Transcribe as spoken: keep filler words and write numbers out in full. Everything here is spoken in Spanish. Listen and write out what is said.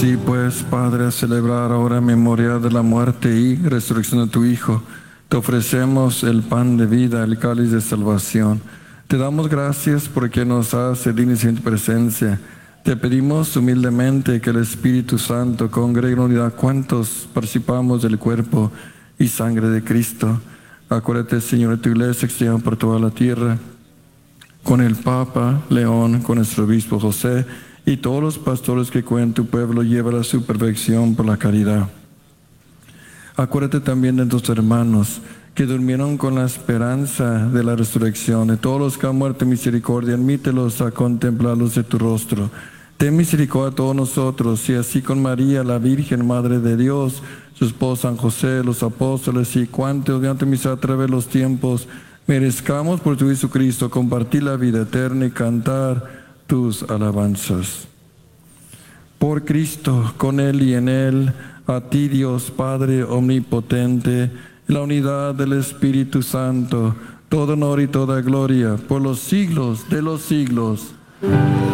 Sí, pues, Padre, a celebrar ahora en memoria de la muerte y resurrección de tu Hijo, te ofrecemos el pan de vida, el cáliz de salvación. Te damos gracias porque nos hace dignos en tu presencia. Te pedimos humildemente que el Espíritu Santo congregue en unidad cuantos participamos del cuerpo y sangre de Cristo. Acuérdate, Señor, de tu iglesia extendida por toda la tierra, con el Papa León, con nuestro obispo José, y todos los pastores que cuentan tu pueblo, lleva a su perfección por la caridad. Acuérdate también de tus hermanos que durmieron con la esperanza de la resurrección, de todos los que han muerto en misericordia, admítelos a contemplarlos de tu rostro. Ten misericordia a todos nosotros, y así con María, la Virgen, Madre de Dios, su esposo San José, los apóstoles y cuantos mediante misericordia a través de los tiempos, merezcamos por tu Jesucristo compartir la vida eterna y cantar tus alabanzas. Por Cristo, con Él y en Él, a ti Dios Padre omnipotente, en la unidad del Espíritu Santo, todo honor y toda gloria por los siglos de los siglos.